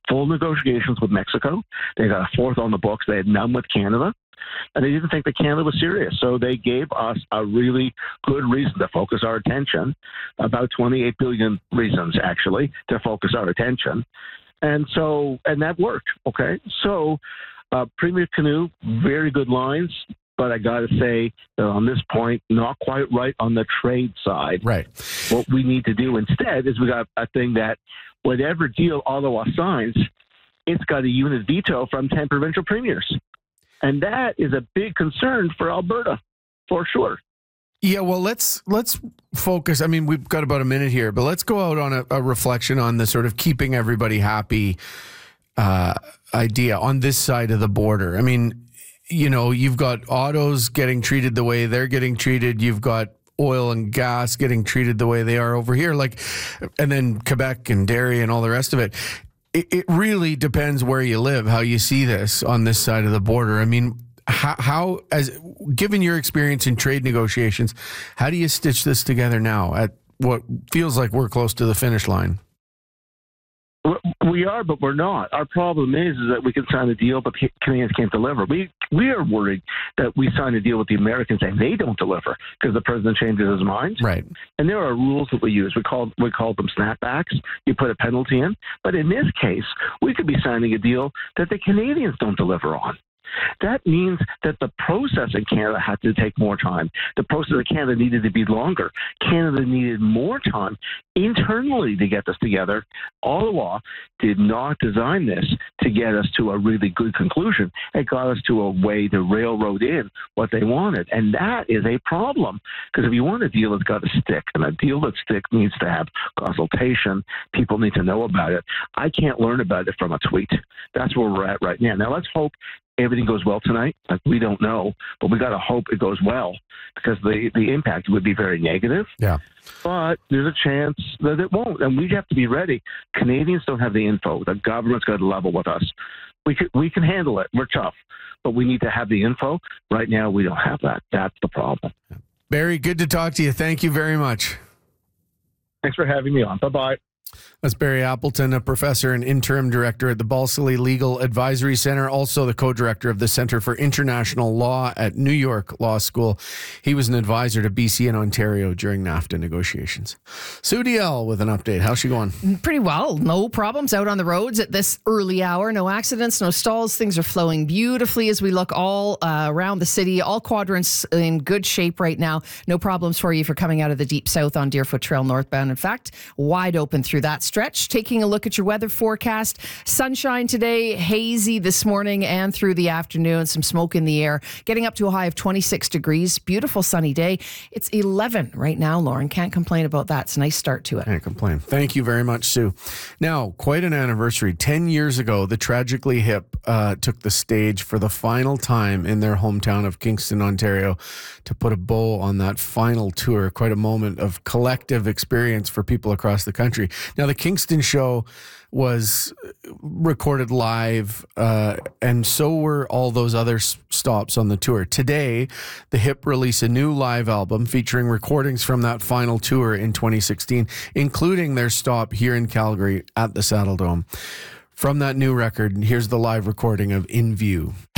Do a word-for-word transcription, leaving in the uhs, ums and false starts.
full negotiations with Mexico. They got a fourth on the books. They had none with Canada. And they didn't think that Canada was serious. So they gave us a really good reason to focus our attention, about twenty-eight billion reasons, actually, to focus our attention. And so, and that worked, okay? So uh, Premier Canoe, very good lines. But I got to say that on this point, not quite right on the trade side. Right. What we need to do instead is we got a thing that whatever deal Ottawa signs, it's got a unit veto from ten provincial premiers. And that is a big concern for Alberta, for sure. Yeah, well, let's let's focus. I mean, we've got about a minute here, but let's go out on a, a reflection on the sort of keeping everybody happy uh, idea on this side of the border. I mean, you know, you've got autos getting treated the way they're getting treated. You've got oil and gas getting treated the way they are over here, like, and then Quebec and dairy and all the rest of it. It, it really depends where you live, how you see this on this side of the border. I mean, how, how, as given your experience in trade negotiations, how do you stitch this together now at what feels like we're close to the finish line? We are, but we're not. Our problem is, is that we can sign a deal, but Canadians can't deliver. We we are worried that we sign a deal with the Americans and they don't deliver because the president changes his mind. Right. And there are rules that we use. We call we call them snapbacks. You put a penalty in. But in this case, we could be signing a deal that the Canadians don't deliver on. That means that the process in Canada had to take more time. The process in Canada needed to be longer. Canada needed more time internally to get this together. Ottawa did not design this to get us to a really good conclusion. It got us to a way to railroad in what they wanted. And that is a problem. Because if you want a deal, it's got to stick. And a deal that sticks needs to have consultation. People need to know about it. I can't learn about it from a tweet. That's where we're at right now. Now, let's hope everything goes well tonight. Like, we don't know, but we got to hope it goes well because the, the impact would be very negative. Yeah. But there's a chance that it won't, and we have to be ready. Canadians don't have the info. The government's got to level with us. We can, we can handle it. We're tough, but we need to have the info. Right now, we don't have that. That's the problem. Barry, good to talk to you. Thank you very much. Thanks for having me on. Bye-bye. That's Barry Appleton, a professor and interim director at the Balsillie Legal Advisory Center, also the co-director of the Center for International Law at New York Law School. He was an advisor to B C and Ontario during NAFTA negotiations. Sue D L with an update. How's she going? Pretty well. No problems out on the roads at this early hour. No accidents, no stalls. Things are flowing beautifully as we look all uh, around the city. All quadrants in good shape right now. No problems for you for coming out of the deep south on Deerfoot Trail northbound. In fact, wide open through that stretch. Taking a look at your weather forecast. Sunshine today, hazy this morning and through the afternoon. Some smoke in the air. Getting up to a high of twenty-six degrees. Beautiful sunny day. It's eleven right now, Lauren. Can't complain about that. It's a nice start to it. Can't complain. Thank you very much, Sue. Now, quite an anniversary. Ten years ago, the Tragically Hip uh, took the stage for the final time in their hometown of Kingston, Ontario, to put a bow on that final tour. Quite a moment of collective experience for people across the country. Now, the Kingston show was recorded live, uh, and so were all those other s- stops on the tour. Today, the Hip release a new live album featuring recordings from that final tour in twenty sixteen, including their stop here in Calgary at the Saddle Dome. From that new record, here's the live recording of In View.